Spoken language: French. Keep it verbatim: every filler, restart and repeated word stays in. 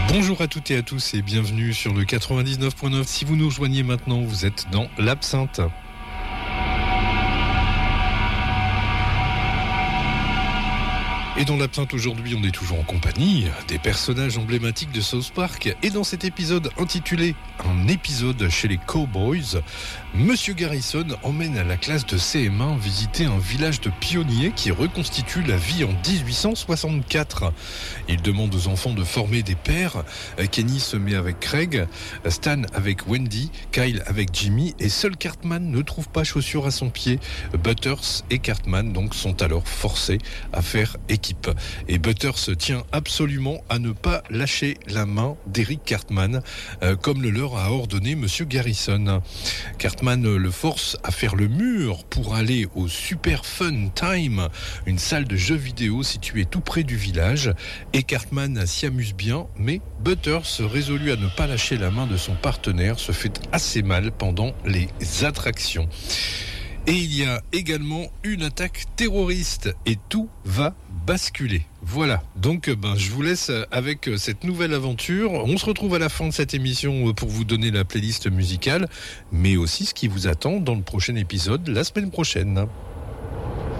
Bonjour à toutes et à tous et bienvenue sur le quatre-vingt-dix-neuf point neuf. Si vous nous rejoignez maintenant, vous êtes dans l'Absinthe. Et dans l'Absinthe aujourd'hui, on est toujours en compagnie des personnages emblématiques de South Park. Et dans cet épisode intitulé « Un épisode chez les Cowboys », Monsieur Garrison emmène à la classe de C M un visiter un village de pionniers qui reconstitue la vie en dix-huit cent soixante-quatre. Il demande aux enfants de former des pairs. Kenny se met avec Craig, Stan avec Wendy, Kyle avec Jimmy et seul Cartman ne trouve pas chaussures à son pied. Butters et Cartman donc sont alors forcés à faire équipe. Et Butters tient absolument à ne pas lâcher la main d'Eric Cartman, euh, comme le leur a ordonné Monsieur Garrison. Cartman le force à faire le mur pour aller au Super Fun Time, une salle de jeux vidéo située tout près du village. Et Cartman s'y amuse bien, mais Butters, résolu à ne pas lâcher la main de son partenaire, se fait assez mal pendant les attractions. Et il y a également une attaque terroriste et tout va basculer. Voilà, donc ben, je vous laisse avec cette nouvelle aventure. On se retrouve à la fin de cette émission pour vous donner la playlist musicale, mais aussi ce qui vous attend dans le prochain épisode la semaine prochaine.